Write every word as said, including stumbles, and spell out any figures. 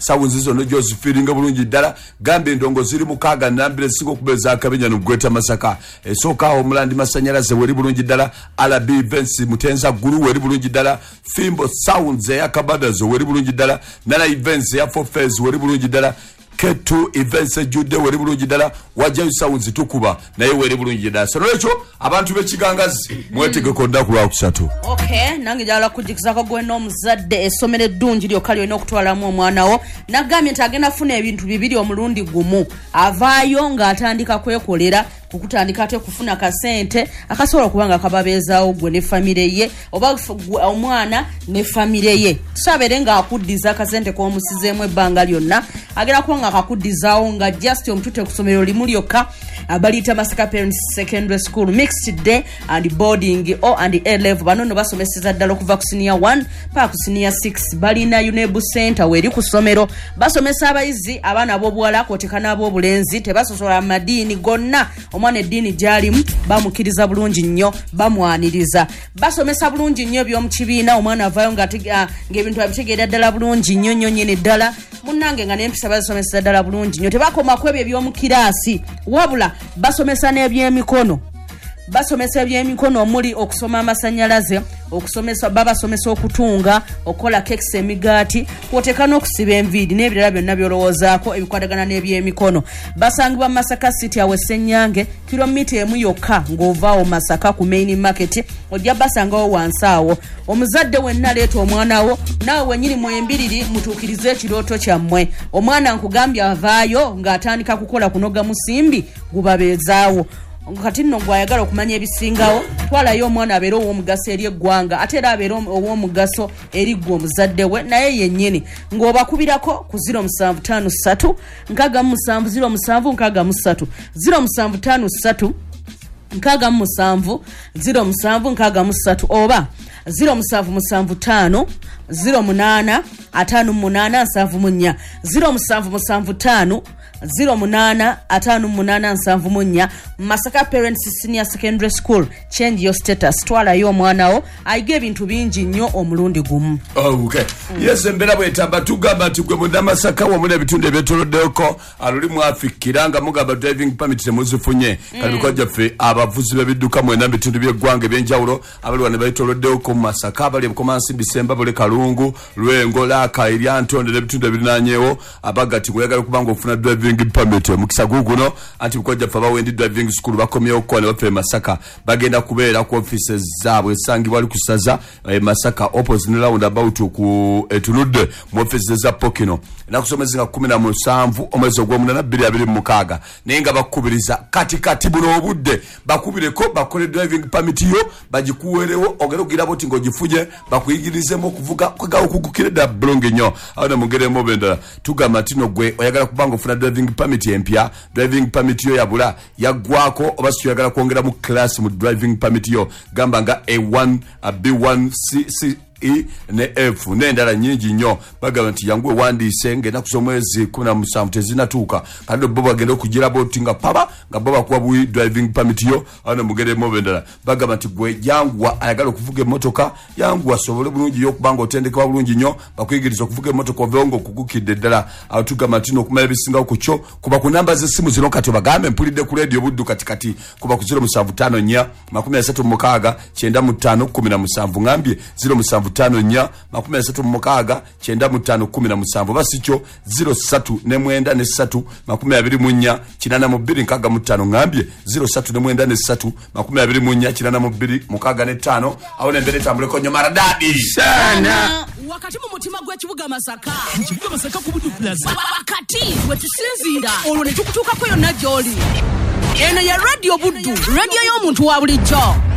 sounds zino jozi feeling bulungi dala gambe ndongo ziri mukaga nambire singo kubeza akabenya n'ugweta Masaka esoka omulandi masanyalaze weri bulungi dala ala B events mutenza guru weri bulungi dala Fimbo sounds ya kabadazo weri bulungi dala nana events ya four phase weri bulungi dala K two events jude weri bulungi dala wajja sounds tukuba naye weri bulungi dala so lecho abantu bekigangazi mwetege konda kulwa kusatu. Okay nange jala kujikizako gwe no muzadde esomere ddungi lyo kali olina okutwalamu omwana wo nagamye ntagenda funa ebintu bibiri omulundi gumu avaayo ng'atandika kwekolera kukutandika ate kufuna kasente akasobola kubanga kababeezaawo gwe ne famire ye oba omwana ne famire ye tusabere nga akuddiza kasente k'omusizeemu ebbanga lyonna agenda kuba nga akakuddizaawo nga just omutute ku ssomero limu lyokka abaliyita Masaka Parents Secondary School Mixed Day and Boarding O and A level bano no basomeseza ddala okuva ku senior one paka ku senior six balina Unebu Center weri ku ssomero basomesa abayizi abaana b'obuwala kwotekana ab'obulenzi tebasosola amadiini gonna omwana eddiini gy'alimu bamukiriza bulungi nnyo bamwaniriza basomesa bulungi nnyo by'omu kibiina omwana avaayo ng'ebintu abitegeera ddala bulungi nnyo nnyo nnyini ddala munnange nga n'empisa basomesa ddala bulungi nnyo tebakoma ku ebyo eby'omu kiraasi wabula basomesa n'ebyemikono basomesa ebyemikono omuli okusoma amasanyalaze okusomesa babasomesa okutunga okola kekisi emigaati kwoteka n'okusiba enviidi n'ebirala byonna byolowoozaako ebikwatagana n'ebyemikono basangibwa Masaka City awe Ssenyange kilomita emu yokka ng'ovaawo Masaka ku main market ojja basangawo wansi awo omuzadde wenna leeta omwana wo naawe wenyini mwembiriri mutuukirize ekirooto kyammwe omwana nkugambye avaayo ng'atandika kukola kunoga musimbi gubabeezaawo kati nno gwayagala okumanya ebisingawo twalayo omwana abeera ow'omugaso eri eggwanga ate era abeera ow'omugaso eri gwe omuzadde we naye yennyini ng'obakubirako ku zero seven five three nkaaga mu musanvu zero seven nkaaga mu three zero seven five three nkaaga mu musanvu zero seven nkaaga mu three oba zero seven seven five zero eight atano munana nsanvu munya zero seven seven five zero munana atano munana nsanvu munya Masaka Parents Senior Secondary School change your status twala yo mwana wo aige bintu bingi nnyo omulundi gumu. Oh, okay. Mm. Yes mbera bwetamba tugamba tugwe mu Masaka wa mune bitunde byetolodeko aluli mu afikiranga mugamba driving permit temuzifunye mm. kali koja fe abavuzi bebiduka mwena bitunde byegwange byenjawulo abali wane bayitolodeko mu Masaka bali komansi Bisemba bole Kalungu Lwengo la Kairya Ntonde bitunde birinanyewo abagati kuyagala kubanga ofuna driving permit mukisa guguno anti koja fa bawendi driving school bakomye okone bafe Masaka bagenda kubeera ku offices zaabwe sangi bali kusaza eh, Masaka opposite roundabout ku etuludde mu offices za Pokino nakusomeza kumi na musanvu omwezi ogw'omunana bbiri abiri mu mukaaga nenga bakubiriza kati kati buno obudde bakubireko bakole driving permit yo bagikuwerewo ogero gira boti ngogifuje bakuyigirizemo okuvuga kwagawo kugukire da blonge nyo abana mugere mobenda tugama tino gwe oyagala kubanga ofuna driving permit empya driving permit yo yabula yagwako oba siyagala kwongera mu class mu driving permit yo gamba nga A one a B one C C E ne F nendala nyingi nnyo bagamba nti yangu wandise ngena kusomwezi kumi na musanvu tezinatuuka kandi boba agenda okugira botinga paba nga boba kuwa bui driving permit yo ana mugere mobendala bagamba nti gwe yangwa ayagala okuvuga emotoka yangwa sobole bulungi yo kubanga otendeka bulungi nnyo bakuyigiriza okuvuga emotoka ovongo kugukidde ddala atugamba nti nokumala ebisinga okucho kuba ku namba z'essimu zino kati bagambe mpulidde ku radio buddu kati kati kuba ku zero seven five nnya makumi asatu mu mukaaga kyenda mu ttaano kumi na musanvu ngambye zero seven tano nya makumi asatu mu mukaaga kyenda mu ttaano kumi na musanvu basicho zero three ne mwenda ne three makumi abiri mu nnya kinana mu bbiri nkaaga mu ttaano ngambye zero three ne mwenda ne three makumi abiri mu nnya kinana mu bbiri mukaaga ne ttaano awo nembere tambuleko nnyo maradadi sana wakati mu mutima gw'ekibuga Masaka ekibuga Masaka ku Buddu Plaza wakati wetusinziira olwo ne tukutuukako yonna gy'oli eno ya radio Buddu radio y'omuntu wa bulijjo